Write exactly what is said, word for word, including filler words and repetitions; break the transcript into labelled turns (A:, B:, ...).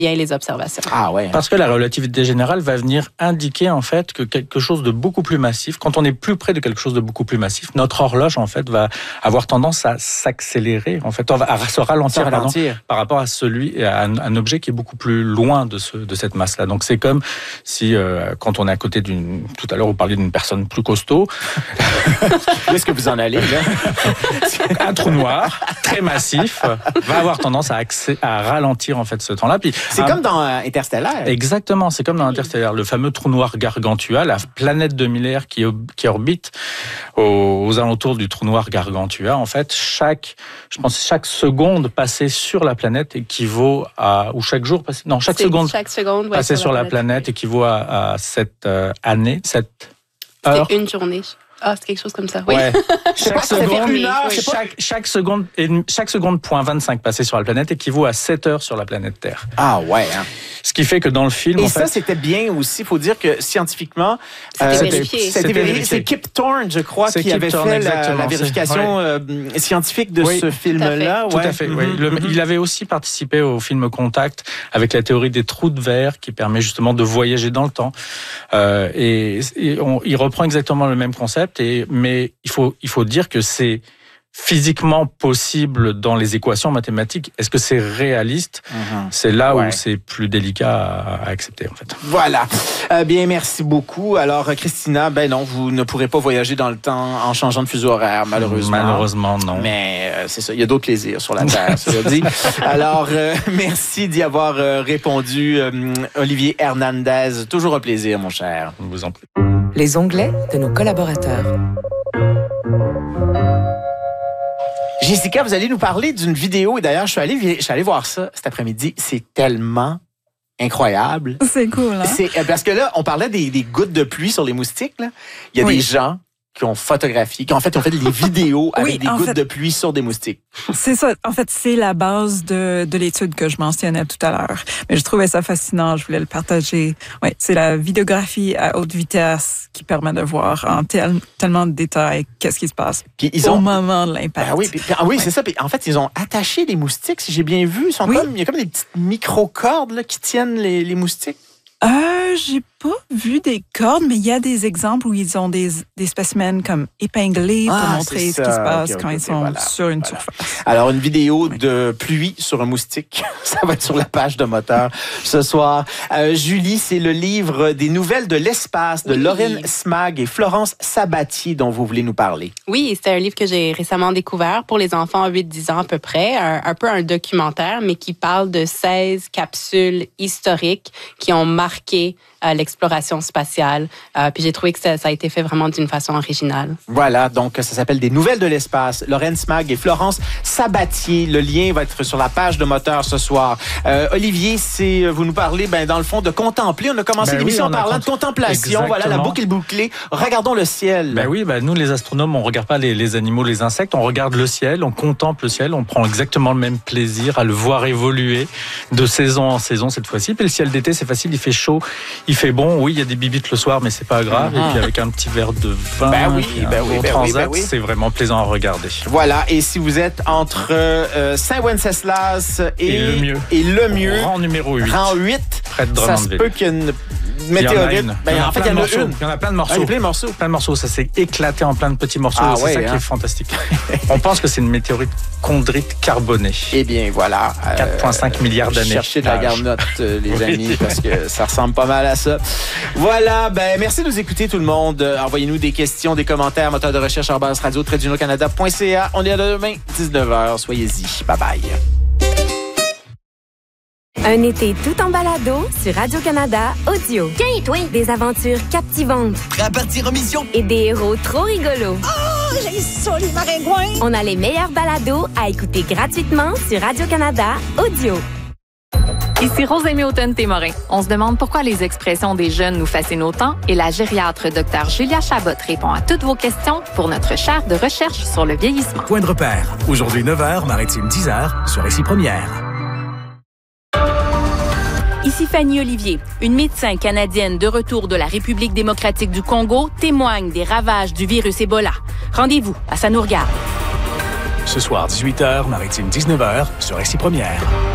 A: bien les observations.
B: Ah ouais.
C: Parce que la relativité générale va venir indiquer en fait que quelque chose de beaucoup plus massif, quand on est plus près de quelque chose de beaucoup plus massif, notre horloge en fait va avoir tendance à s'accélérer, en fait, à se ralentir,
B: se ralentir.
C: Pardon, par rapport à celui, à un, un objet qui est beaucoup plus loin de ce, de cette masse-là. Donc c'est comme si euh, quand on est à côté d'une, tout à l'heure vous parliez d'une personne plus costaud.
B: Où est-ce que vous en allez là?
C: Un trou noir très massif va avoir tendance à, accé- à ralentir en fait ce temps-là. Puis
B: c'est
C: un,
B: comme dans euh, Interstellar.
C: Exactement, c'est comme dans Interstellar, le fameux trou noir Gargantua, la planète de Miller qui, qui orbite aux, aux alentours du trou noir Gargantua. En fait, chaque, je pense, chaque seconde passée sur la planète équivaut à, ou chaque jour passé, non, chaque
A: c'est
C: seconde,
A: chaque seconde ouais,
C: passée sur, sur la planète, planète équivaut à, à cette euh, année, cette heure.
A: C'est une journée. Ah, c'est quelque chose comme ça, oui.
C: Ouais. Chaque seconde,
A: une heure,
C: oui. chaque, chaque seconde, chaque seconde point vingt-cinq passé sur la planète équivaut à sept heures sur la planète Terre.
B: Ah ouais. Hein.
C: Ce qui fait que dans le film,
B: et
C: en
B: ça
C: fait,
B: c'était bien aussi. Il faut dire que scientifiquement,
A: c'était euh, vérifié.
B: C'était, c'était vérifié. C'est Kip Thorne, je crois, c'est qui Kip avait Thorne, fait la, la vérification ouais. euh, scientifique de oui. ce film-là.
C: Tout à fait. Ouais. Tout à fait. Mm-hmm. Oui. Le, il avait aussi participé au film Contact avec la théorie des trous de verre qui permet justement de voyager dans le temps. Euh, et et on, il reprend exactement le même concept. Et mais il faut il faut dire que c'est physiquement possible dans les équations mathématiques. Est-ce que c'est réaliste? Mm-hmm. C'est là ouais. où c'est plus délicat à, à accepter, en fait.
B: Voilà. Euh, bien, merci beaucoup. Alors, Christina, ben non, vous ne pourrez pas voyager dans le temps en changeant de fuseau horaire, malheureusement.
C: Malheureusement, non.
B: Mais euh, c'est ça, il y a d'autres plaisirs sur la Terre, cela dit. Alors, euh, merci d'y avoir euh, répondu, euh, Olivier Hernandez. Toujours un plaisir, mon cher.
C: Je vous en prie.
D: Les onglets de nos collaborateurs.
B: Jessica, vous allez nous parler d'une vidéo, et d'ailleurs, je suis allé, je suis allé voir ça cet après-midi. C'est tellement incroyable.
E: C'est cool, hein?
B: C'est, parce que là, on parlait des, des gouttes de pluie sur les moustiques, là. Il y a oui. des gens qui ont photographié, qui en fait ont fait des vidéos avec oui, des gouttes fait, de pluie sur des moustiques.
E: C'est ça. En fait, c'est la base de, de l'étude que je mentionnais tout à l'heure. Mais je trouvais ça fascinant, je voulais le partager. Oui, c'est la vidéographie à haute vitesse qui permet de voir en tel, tellement de détails qu'est-ce qui se passe puis ils ont, au moment de l'impact.
B: Ben oui, puis, puis, oui ouais. c'est ça. Puis, en fait, ils ont attaché les moustiques, si j'ai bien vu. Ils sont oui. comme, il y a comme des petites micro-cordes là, qui tiennent les, les moustiques.
E: Euh, j'ai pas vu des cordes, mais il y a des exemples où ils ont des, des spécimens comme épinglés pour ah, montrer ce qui se passe okay, quand okay, ils sont voilà, sur une voilà. surface.
B: Alors, une vidéo oui. de pluie sur un moustique, ça va être sur la page de Moteur ce soir. Euh, Julie, c'est le livre des nouvelles de l'espace de oui. Lorraine Smag et Florence Sabatier dont vous voulez nous parler.
A: Oui, c'est un livre que j'ai récemment découvert pour les enfants huit dix ans à peu près, un, un peu un documentaire, mais qui parle de seize capsules historiques qui ont marqué marqué euh, l'exploration spatiale. Euh, puis j'ai trouvé que ça, ça a été fait vraiment d'une façon originale.
B: Voilà, donc ça s'appelle Des nouvelles de l'espace. Lorraine Smag et Florence Sabatier. Le lien va être sur la page de Moteur ce soir. Euh, Olivier, c'est vous nous parlez, ben dans le fond, de contempler. On a commencé ben l'émission oui, en parlant cont... de contemplation. Exactement. Voilà, la boucle est bouclée. Regardons le ciel.
C: Ben oui, ben nous les astronomes, on regarde pas les, les animaux, les insectes. On regarde le ciel, on contemple le ciel. On prend exactement le même plaisir à le voir évoluer de saison en saison cette fois-ci. Puis le ciel d'été, c'est facile, il fait chaud, il fait bon. Oui, il y a des bibites le soir, mais c'est pas grave. Mm-hmm. Et puis avec un petit verre de vin,
B: ben oui, ben oui, ben
C: transat,
B: oui, ben oui.
C: c'est vraiment plaisant à regarder.
B: Voilà. Et si vous êtes entre euh, Saint-Wenceslas et,
C: et le mieux,
B: et le mieux,
C: rang numéro huit,
B: rang huit,
C: près de
B: ça se peut qu'il y ait une météorite.
C: Ben,
B: en, en fait, il y en a une.
C: Il y en a plein de morceaux.
B: Ah, il y a plein de morceaux.
C: Plein de morceaux. Ça s'est éclaté en plein de petits morceaux.
B: Ah,
C: c'est
B: ouais,
C: ça
B: hein.
C: qui est fantastique. On pense que c'est une météorite chondrite carbonée.
B: Eh bien, voilà.
C: quatre virgule cinq euh, milliards d'années.
B: Cherchez de la garnotte, euh, les oui. amis, parce que ça ressemble pas mal à ça. Voilà. Ben, merci de nous écouter, tout le monde. Envoyez-nous des questions, des commentaires. Moteur de recherche arobase radio tiret d'union canada point c a. On est là demain, dix-neuf heures. Soyez-y. Bye bye.
F: Un été tout en balado sur Radio-Canada Audio.
G: Tiens, toi!
F: Des aventures captivantes.
G: Prêt à partir en mission?
F: Et des héros trop rigolos.
G: Oh, j'ai ça, les maringouins!
F: On a les meilleurs balados à écouter gratuitement sur Radio-Canada Audio.
H: Ici Rosemée Houghton-Témorin. On se demande pourquoi les expressions des jeunes nous fascinent autant et la gériatre Dr Julia Chabot répond à toutes vos questions pour notre chaire de recherche sur le vieillissement.
I: Point de repère. Aujourd'hui neuf heures, Maritime dix heures, sur Récit Première.
J: Ici Fanny Olivier. Une médecin canadienne de retour de la République démocratique du Congo témoigne des ravages du virus Ebola. Rendez-vous à Ça nous regarde.
I: Ce soir, dix-huit heures, Maritime dix-neuf heures, sur Récit Première.